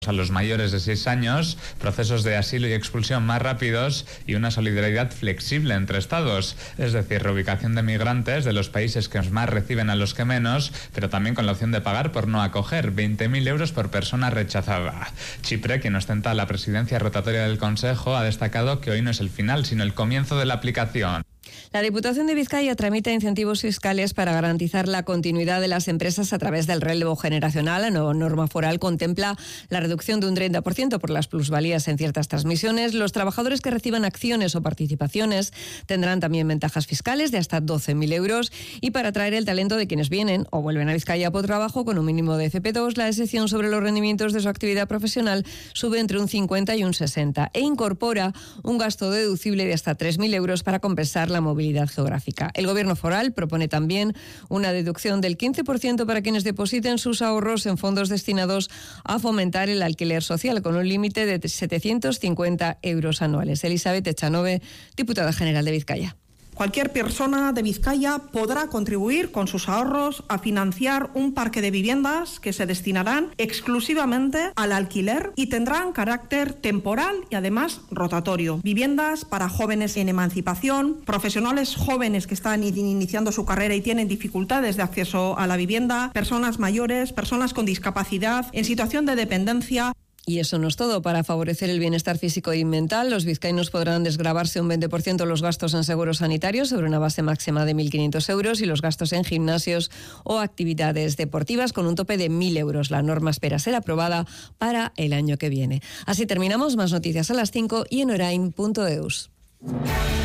a los mayores de 6 años, procesos de asilo y expulsión más rápidos y una solidaridad flexible entre Estados, es decir, reubicación de migrantes de los países que más reciben a los que menos, pero también con la opción de pagar por no acoger, 20.000 euros por persona rechazada. Chipre, quien ostenta la presidencia rotatoria del Consejo, ha destacado que hoy no es el final, sino el comienzo de la aplicación. La Diputación de Vizcaya tramita incentivos fiscales para garantizar la continuidad de las empresas a través del relevo generacional. La nueva norma foral contempla la reducción de un 30% por las plusvalías en ciertas transmisiones. Los trabajadores que reciban acciones o participaciones tendrán también ventajas fiscales de hasta 12.000 euros. Y para atraer el talento de quienes vienen o vuelven a Vizcaya por trabajo con un mínimo de FP2, la exención sobre los rendimientos de su actividad profesional sube entre un 50 y un 60 e incorpora un gasto deducible de hasta 3.000 euros para compensar la movilidad geográfica. El Gobierno foral propone también una deducción del 15% para quienes depositen sus ahorros en fondos destinados a fomentar el alquiler social, con un límite de 750 euros anuales. Elizabeth Echanove, diputada general de Vizcaya. Cualquier persona de Vizcaya podrá contribuir con sus ahorros a financiar un parque de viviendas que se destinarán exclusivamente al alquiler y tendrán carácter temporal y además rotatorio. Viviendas para jóvenes en emancipación, profesionales jóvenes que están iniciando su carrera y tienen dificultades de acceso a la vivienda, personas mayores, personas con discapacidad, en situación de dependencia. Y eso no es todo. Para favorecer el bienestar físico y mental, los vizcaínos podrán desgravarse un 20% los gastos en seguros sanitarios sobre una base máxima de 1.500 euros y los gastos en gimnasios o actividades deportivas con un tope de 1.000 euros. La norma espera ser aprobada para el año que viene. Así terminamos. Más noticias a las 5 y en orain.eus.